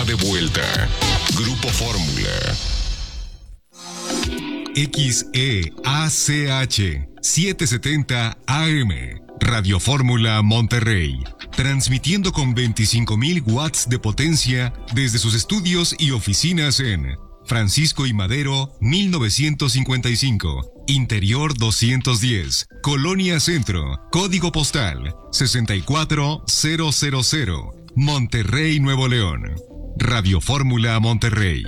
de vuelta. Grupo Fórmula. XEACH 770 AM. Radio Fórmula Monterrey. Transmitiendo con 25,000 watts de potencia desde sus estudios y oficinas en Francisco y Madero, 1955. Interior 210. Colonia Centro. Código postal 64000. Monterrey, Nuevo León. Radio Fórmula Monterrey.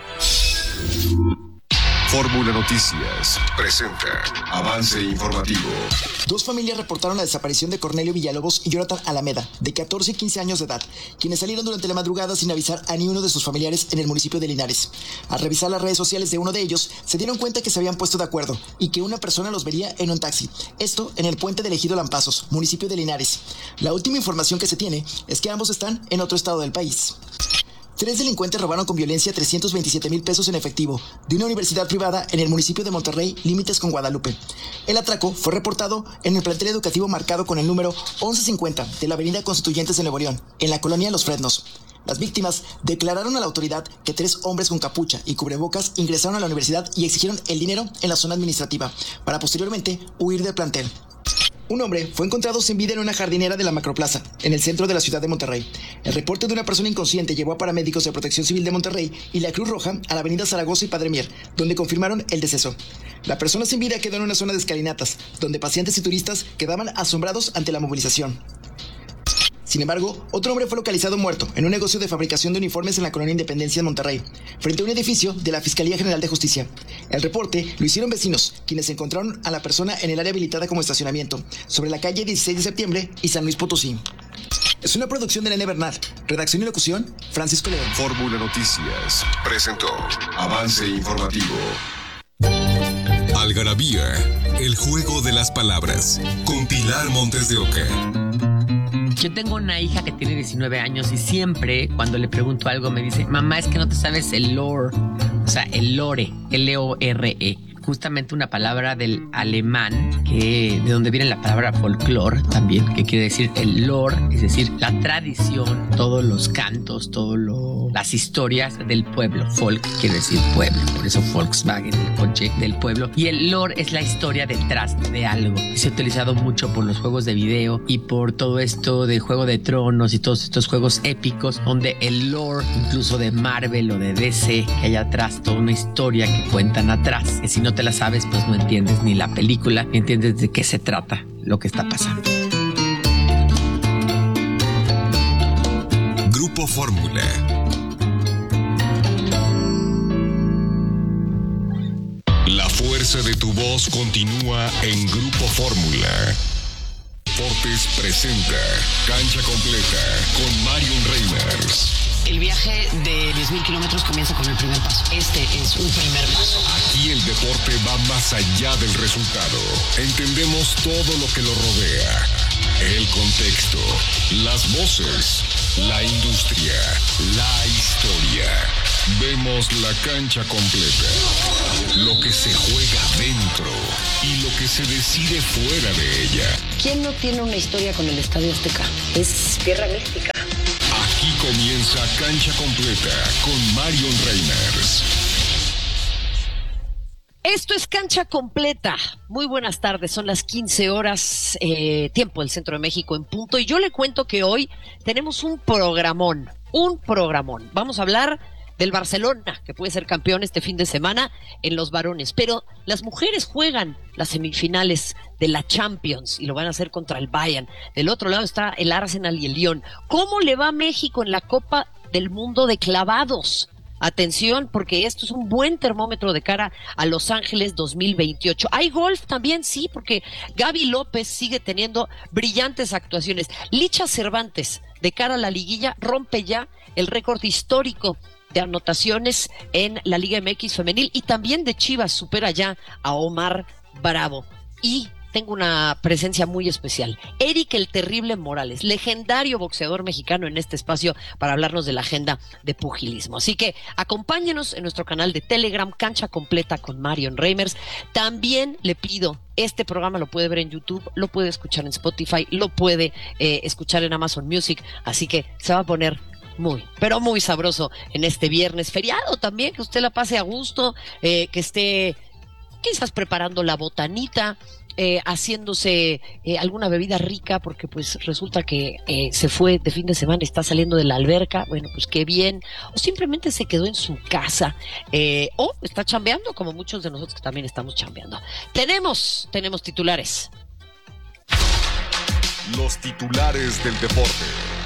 Fórmula Noticias presenta avance informativo. Dos familias reportaron la desaparición de Cornelio Villalobos y Jonathan Alameda, de 14 y 15 años de edad, quienes salieron durante la madrugada sin avisar a ni uno de sus familiares en el municipio de Linares. Al revisar las redes sociales de uno de ellos, se dieron cuenta que se habían puesto de acuerdo y que una persona los vería en un taxi. Esto en el puente del Ejido Lampazos, municipio de Linares. La última información que se tiene es que ambos están en otro estado del país. 3 delincuentes robaron con violencia 327,000 pesos en efectivo de una universidad privada en el municipio de Monterrey, límites con Guadalupe. El atraco fue reportado en el plantel educativo marcado con el número 1150 de la avenida Constituyentes de Nuevo León, en la colonia Los Fresnos. Las víctimas declararon a la autoridad que 3 hombres con capucha y cubrebocas ingresaron a la universidad y exigieron el dinero en la zona administrativa, para posteriormente huir del plantel. Un hombre fue encontrado sin vida en una jardinera de la Macroplaza, en el centro de la ciudad de Monterrey. El reporte de una persona inconsciente llevó a paramédicos de Protección Civil de Monterrey y la Cruz Roja a la avenida Zaragoza y Padre Mier, donde confirmaron el deceso. La persona sin vida quedó en una zona de escalinatas, donde pacientes y turistas quedaban asombrados ante la movilización. Sin embargo, otro hombre fue localizado muerto en un negocio de fabricación de uniformes en la colonia Independencia en Monterrey, frente a un edificio de la Fiscalía General de Justicia. El reporte lo hicieron vecinos, quienes encontraron a la persona en el área habilitada como estacionamiento, sobre la calle 16 de septiembre y San Luis Potosí. Es una producción de Nene Bernal. Redacción y locución, Francisco León. Fórmula Noticias presentó avance informativo. Algarabía, el juego de las palabras, con Pilar Montes de Oca. Yo tengo una hija que tiene 19 años y siempre cuando le pregunto algo me dice, mamá, es que no te sabes el lore, o sea, el lore, L-O-R-E. Justamente una palabra del alemán, que de donde viene la palabra folclore también, que quiere decir el lore, es decir, la tradición, todos los cantos, las historias del pueblo. Folk quiere decir pueblo, por eso Volkswagen, el coche del pueblo. Y el lore es la historia detrás de algo. Se ha utilizado mucho por los juegos de video y por todo esto de Juego de Tronos y todos estos juegos épicos, donde el lore, incluso de Marvel o de DC, que hay atrás toda una historia que cuentan atrás, que si no te la sabes, pues no entiendes ni la película, ni entiendes de qué se trata lo que está pasando. Grupo Fórmula. La fuerza de tu voz continúa en Grupo Fórmula. Deportes presenta Cancha Completa con Marion Reimers. El viaje de 10,000 kilómetros comienza con el primer paso. Este es un primer paso. Aquí el deporte va más allá del resultado. Entendemos todo lo que lo rodea. El contexto, las voces, la industria, la historia. Vemos la cancha completa. Lo que se juega dentro y lo que se decide fuera de ella. ¿Quién no tiene una historia con el Estadio Azteca? Es tierra mística. Aquí comienza Cancha Completa con Marion Reimers. Esto es Cancha Completa. Muy buenas tardes, son las 15 horas, tiempo del Centro de México en punto. Y yo le cuento que hoy tenemos un programón. Vamos a hablar del Barcelona, que puede ser campeón este fin de semana en los varones. Pero las mujeres juegan las semifinales de la Champions y lo van a hacer contra el Bayern. Del otro lado está el Arsenal y el Lyon. ¿Cómo le va a México en la Copa del Mundo de clavados? Atención, porque esto es un buen termómetro de cara a Los Ángeles 2028. Hay golf también, sí, porque Gaby López sigue teniendo brillantes actuaciones. Licha Cervantes, de cara a la liguilla, rompe ya el récord histórico de anotaciones en la Liga MX femenil, y también de Chivas supera ya a Omar Bravo. Y tengo una presencia muy especial. Eric el Terrible Morales, legendario boxeador mexicano, en este espacio para hablarnos de la agenda de pugilismo. Así que acompáñenos en nuestro canal de Telegram, Cancha Completa con Marion Reimers. También le pido, este programa lo puede ver en YouTube, lo puede escuchar en Spotify, lo puede escuchar en Amazon Music. Así que se va a poner pero muy sabroso en este viernes feriado también, que usted la pase a gusto, que esté quizás preparando la botanita, haciéndose alguna bebida rica, porque pues resulta que se fue de fin de semana, está saliendo de la alberca, bueno, pues qué bien, o simplemente se quedó en su casa, o está chambeando, como muchos de nosotros que también estamos chambeando. Tenemos titulares. Los titulares del deporte.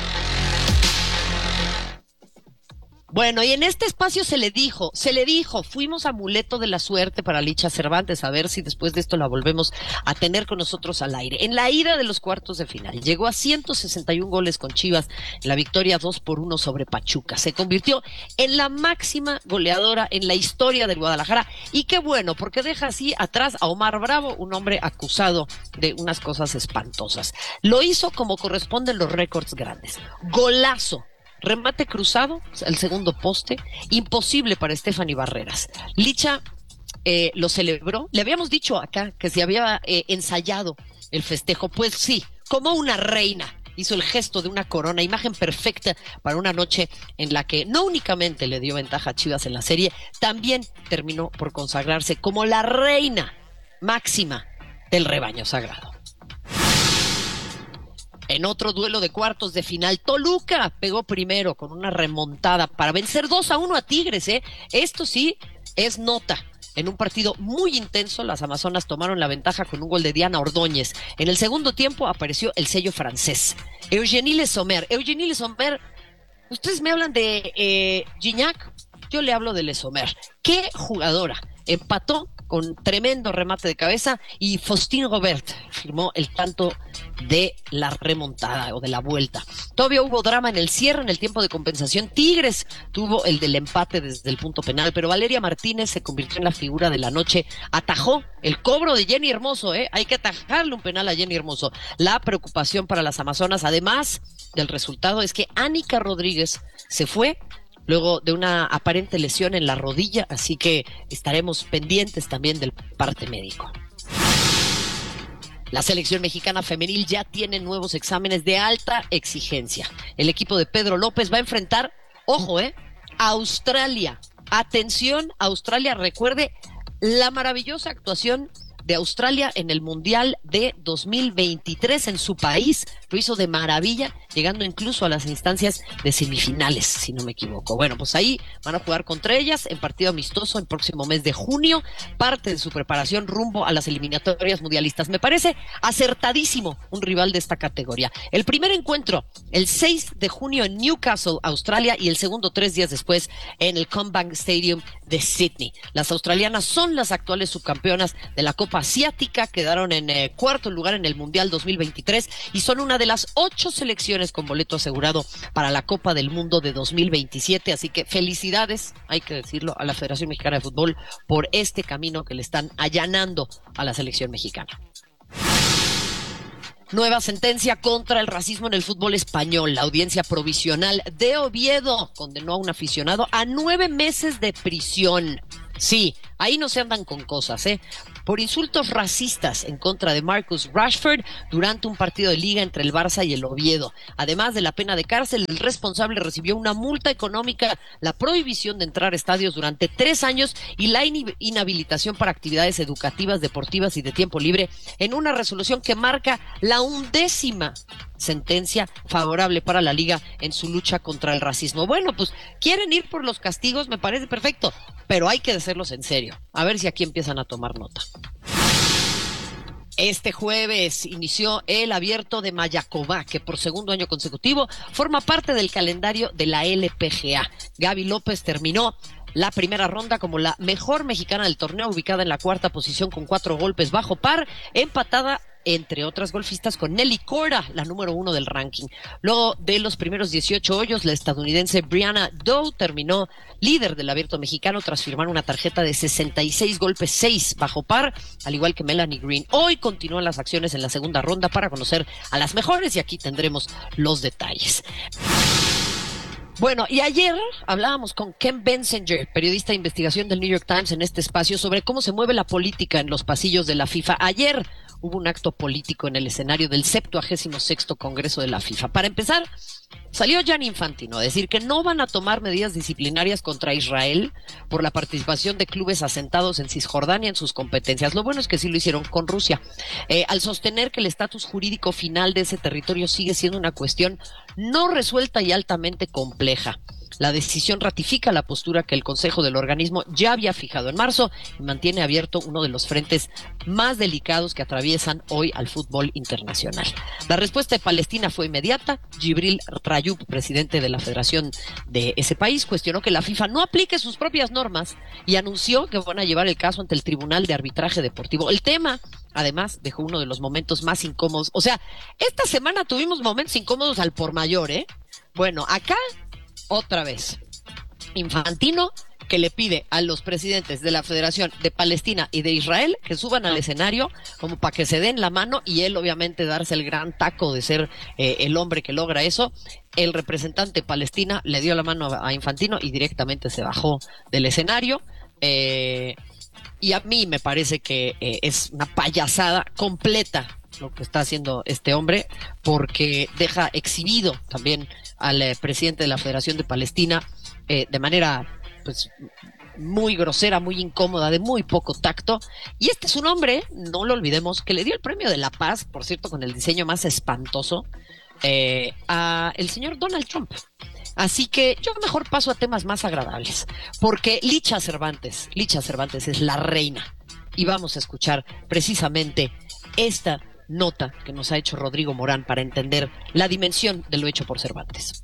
Bueno, y en este espacio se le dijo, fuimos amuleto de la suerte para Licha Cervantes, a ver si después de esto la volvemos a tener con nosotros al aire. En la ida de los cuartos de final, llegó a 161 goles con Chivas, en la victoria 2-1 sobre Pachuca. Se convirtió en la máxima goleadora en la historia del Guadalajara, y qué bueno, porque deja así atrás a Omar Bravo, un hombre acusado de unas cosas espantosas. Lo hizo como corresponden los récords grandes. Golazo. Remate cruzado, el segundo poste, imposible para Stephanie Barreras. Licha lo celebró. Le habíamos dicho acá que se había ensayado el festejo. Pues sí, como una reina. Hizo el gesto de una corona, imagen perfecta para una noche en la que no únicamente le dio ventaja a Chivas en la serie, también terminó por consagrarse como la reina máxima del rebaño sagrado. En otro duelo de cuartos de final, Toluca pegó primero con una remontada para vencer 2-1 a Tigres, Esto sí es nota. En un partido muy intenso, las amazonas tomaron la ventaja con un gol de Diana Ordóñez. En el segundo tiempo apareció el sello francés. Eugénie Le Sommer, ustedes me hablan de Gignac, yo le hablo de Le Sommer. ¡Qué jugadora! Empató con tremendo remate de cabeza y Faustine Robert firmó el tanto de la remontada o de la vuelta. Todavía hubo drama en el cierre, en el tiempo de compensación. Tigres tuvo el del empate desde el punto penal, pero Valeria Martínez se convirtió en la figura de la noche. Atajó el cobro de Jenny Hermoso, hay que atajarle un penal a Jenny Hermoso. La preocupación para las amazonas, además del resultado, es que Ánica Rodríguez se fue luego de una aparente lesión en la rodilla, así que estaremos pendientes también del parte médico. La selección mexicana femenil ya tiene nuevos exámenes de alta exigencia. El equipo de Pedro López va a enfrentar, ojo, a Australia. Atención, Australia, recuerde la maravillosa actuación de Australia en el Mundial de 2023 en su país. Lo hizo de maravilla, llegando incluso a las instancias de semifinales, si no me equivoco. Bueno, pues ahí van a jugar contra ellas en partido amistoso el próximo mes de junio, parte de su preparación rumbo a las eliminatorias mundialistas. Me parece acertadísimo un rival de esta categoría. El primer encuentro, el 6 de junio en Newcastle, Australia, y el segundo 3 días después en el CommBank Stadium de Sydney. Las australianas son las actuales subcampeonas de la Copa Asiática, quedaron en cuarto lugar en el Mundial 2023 y son una de las 8 selecciones con boleto asegurado para la Copa del Mundo de 2027, así que felicidades, hay que decirlo, a la Federación Mexicana de Fútbol por este camino que le están allanando a la selección mexicana. Nueva sentencia contra el racismo en el fútbol español. La audiencia provisional de Oviedo condenó a un aficionado a 9 meses de prisión. Sí, ahí no se andan con cosas, por insultos racistas en contra de Marcus Rashford durante un partido de liga entre el Barça y el Oviedo. Además de la pena de cárcel, el responsable recibió una multa económica, la prohibición de entrar a estadios durante 3 años y la inhabilitación para actividades educativas, deportivas y de tiempo libre, en una resolución que marca la 11ª sentencia favorable para la liga en su lucha contra el racismo. Bueno, pues quieren ir por los castigos, me parece perfecto, pero hay que hacerlos en serio. A ver si aquí empiezan a tomar nota. Este jueves inició el Abierto de Mayaková, que por segundo año consecutivo forma parte del calendario de la LPGA. Gaby López terminó la primera ronda como la mejor mexicana del torneo, ubicada en la 4ª posición con 4 golpes bajo par, empatada entre otras golfistas con Nelly Korda, la número 1 del ranking. Luego de los primeros 18 hoyos, la estadounidense Brianna Doe terminó líder del Abierto mexicano tras firmar una tarjeta de 66 golpes 6 bajo par, al igual que Melanie Green. Hoy continúan las acciones en la segunda ronda para conocer a las mejores y aquí tendremos los detalles. Bueno, y ayer hablábamos con Ken Bensinger, periodista de investigación del New York Times, en este espacio sobre cómo se mueve la política en los pasillos de la FIFA. Ayer hubo un acto político en el escenario del 76º Congreso de la FIFA. Para empezar, Salió Gianni Infantino a decir que no van a tomar medidas disciplinarias contra Israel por la participación de clubes asentados en Cisjordania en sus competencias. Lo bueno es que sí lo hicieron con Rusia, al sostener que el estatus jurídico final de ese territorio sigue siendo una cuestión no resuelta y altamente compleja. La decisión ratifica la postura que el Consejo del organismo ya había fijado en marzo y mantiene abierto uno de los frentes más delicados que atraviesan hoy al fútbol internacional. La respuesta de Palestina fue inmediata. Jibril Rayoub, presidente de la federación de ese país, cuestionó que la FIFA no aplique sus propias normas y anunció que van a llevar el caso ante el Tribunal de Arbitraje Deportivo. El tema, además, dejó uno de los momentos más incómodos. O sea, esta semana tuvimos momentos incómodos al por mayor, ¿eh? Bueno, acá otra vez, Infantino, que le pide a los presidentes de la Federación de Palestina y de Israel que suban al escenario como para que se den la mano y él obviamente darse el gran taco de ser el hombre que logra eso. El representante Palestina le dio la mano a Infantino y directamente se bajó del escenario. Y a mí me parece que es una payasada completa lo que está haciendo este hombre, porque deja exhibido también al presidente de la Federación de Palestina de manera pues muy grosera, muy incómoda, de muy poco tacto. Y este es un hombre, no lo olvidemos, que le dio el premio de la paz, por cierto, con el diseño más espantoso, a el señor Donald Trump. Así que yo mejor paso a temas más agradables, porque Licha Cervantes es la reina. Y vamos a escuchar precisamente esta nota que nos ha hecho Rodrigo Morán para entender la dimensión de lo hecho por Cervantes.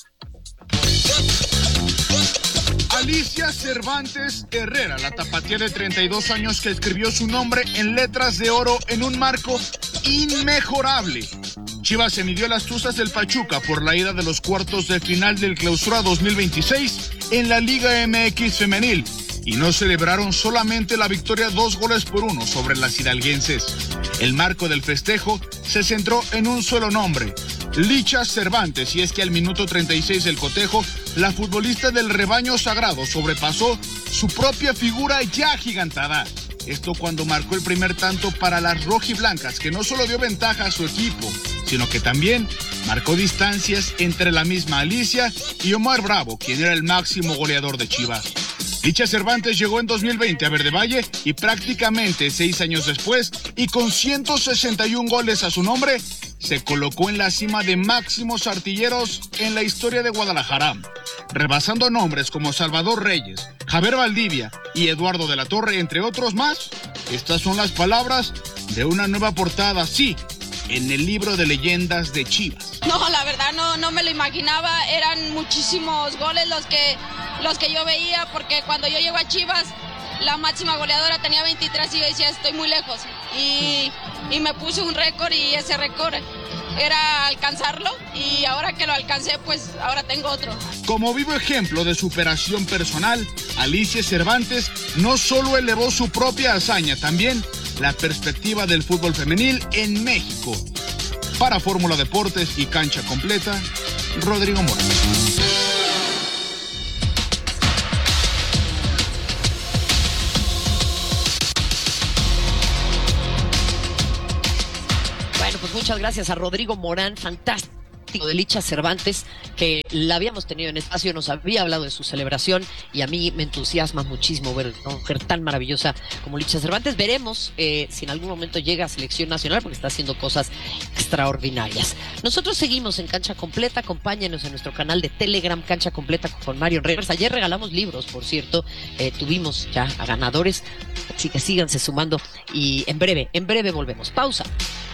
Alicia Cervantes Herrera, la tapatía de 32 años que escribió su nombre en letras de oro en un marco inmejorable. Chivas se midió las tuzas del Pachuca por la ida de los cuartos de final del Clausura 2026 en la Liga MX Femenil y no celebraron solamente la victoria 2-1 sobre las hidalguenses. El marco del festejo se centró en un solo nombre, Licha Cervantes, y es que al minuto 36 del cotejo, la futbolista del rebaño sagrado sobrepasó su propia figura ya agigantada. Esto cuando marcó el primer tanto para las rojiblancas, que no solo dio ventaja a su equipo, sino que también marcó distancias entre la misma Alicia y Omar Bravo, quien era el máximo goleador de Chivas. Licha Cervantes llegó en 2020 a Verde Valle y prácticamente 6 años después, y con 161 goles a su nombre, se colocó en la cima de máximos artilleros en la historia de Guadalajara, rebasando nombres como Salvador Reyes, Javier Valdivia y Eduardo de la Torre, entre otros más. Estas son las palabras de una nueva portada, sí, en el libro de leyendas de Chivas. No, la verdad no me lo imaginaba, eran muchísimos goles los que yo veía, porque cuando yo llego a Chivas, la máxima goleadora tenía 23 y yo decía, estoy muy lejos. Y me puse un récord y ese récord era alcanzarlo, y ahora que lo alcancé, pues ahora tengo otro. Como vivo ejemplo de superación personal, Alicia Cervantes no solo elevó su propia hazaña, también la perspectiva del fútbol femenil en México. Para Fórmula Deportes y Cancha Completa, Rodrigo Morán. Muchas gracias a Rodrigo Morán, fantástico, de Licha Cervantes, que la habíamos tenido en espacio, nos había hablado de su celebración y a mí me entusiasma muchísimo ver a una mujer tan maravillosa como Licha Cervantes. Veremos si en algún momento llega a selección nacional, porque está haciendo cosas extraordinarias. Nosotros seguimos en Cancha Completa, acompáñenos en nuestro canal de Telegram, Cancha Completa con Mario Rivers. Ayer regalamos libros, por cierto, tuvimos ya a ganadores, así que síganse sumando y en breve volvemos. Pausa.